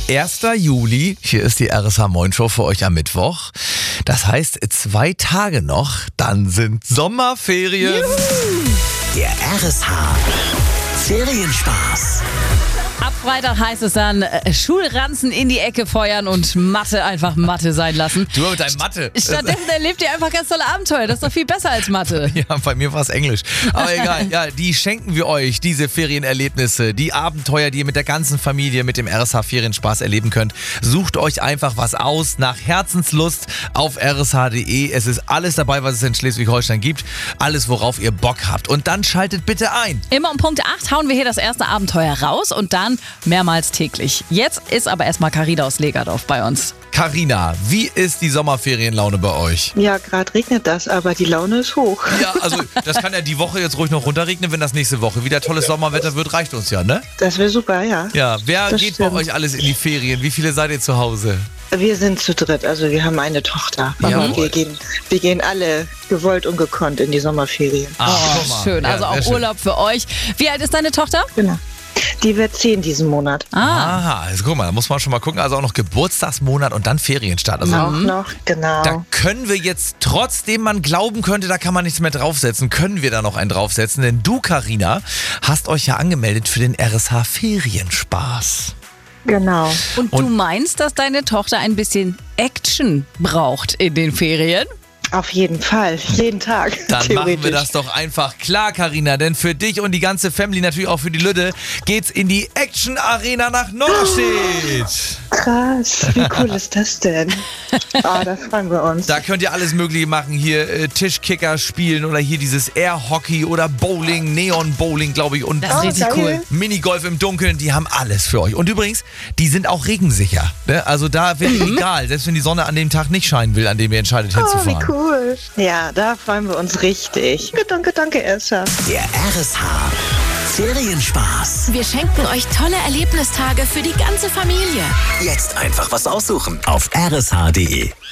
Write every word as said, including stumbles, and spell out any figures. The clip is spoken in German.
erster Juli, hier ist die R S H Moin Show für euch am Mittwoch. Das heißt, zwei Tage noch, dann sind Sommerferien. Juhu. Der R S H Ferienspaß. Ab Freitag heißt es dann äh, Schulranzen in die Ecke feuern und Mathe einfach Mathe sein lassen. Du mit deinem Mathe. Stattdessen erlebt ihr einfach ganz tolle Abenteuer. Das ist doch viel besser als Mathe. Ja, bei mir war es Englisch. Aber egal, ja, die schenken wir euch, diese Ferienerlebnisse, die Abenteuer, die ihr mit der ganzen Familie mit dem R S H Ferienspaß erleben könnt. Sucht euch einfach was aus nach Herzenslust auf r s h punkt d e. Es ist alles dabei, was es in Schleswig-Holstein gibt. Alles, worauf ihr Bock habt. Und dann schaltet bitte ein. Immer um Punkt acht hauen wir hier das erste Abenteuer raus und dann mehrmals täglich. Jetzt ist aber erstmal Carina aus Legerdorf bei uns. Carina, wie ist die Sommerferienlaune bei euch? Ja, gerade regnet das, aber die Laune ist hoch. Ja, also das kann ja die Woche jetzt ruhig noch runterregnen, wenn das nächste Woche wieder tolles Sommerwetter wird, reicht uns ja, ne? Das wäre super, ja. Ja, wer Das geht stimmt. bei euch alles in die Ferien? Wie viele seid ihr zu Hause? Wir sind zu dritt, also wir haben eine Tochter. Aber Jawohl. wir gehen, wir gehen alle gewollt und gekonnt in die Sommerferien. Ah, Oh, guck mal. schön. Ja, Also sehr auch schön. Urlaub für euch. Wie alt ist deine Tochter? Genau. Die wird zehn diesen Monat. Ah, Aha, also guck mal, da muss man schon mal gucken. Also auch noch Geburtstagsmonat und dann Ferienstart. Also Auch noch, genau. da können wir jetzt, trotzdem man glauben könnte, da kann man nichts mehr draufsetzen, können wir da noch einen draufsetzen. Denn du, Carina, hast euch ja angemeldet für den R S H Ferienspaß. Genau. und, Und- du meinst, dass deine Tochter ein bisschen Action braucht in den Ferien? Auf jeden Fall. Jeden Tag. Dann machen wir theoretisch. das doch einfach klar, Carina. Denn für dich und die ganze Family, natürlich auch für die Lütte, geht's in die Action Arena nach Norderstedt. Krass. Wie cool ist das denn? Ah, da freuen wir uns. Da könnt ihr alles Mögliche machen. Hier äh, Tischkicker spielen oder hier dieses Air-Hockey oder Bowling, Neon-Bowling, glaube ich. Und Das ist Oh, richtig geil. cool. Minigolf im Dunkeln, die haben alles für euch. Und übrigens, die sind auch regensicher. Ne? Also da wird egal, selbst wenn die Sonne an dem Tag nicht scheinen will, an dem ihr entscheidet Oh, wie hinzufahren. cool. Ja, da freuen wir uns richtig. Danke, danke, Elsa. Der R S H Ferienspaß. Wir schenken euch tolle Erlebnistage für die ganze Familie. Jetzt einfach was aussuchen auf r s h punkt d e.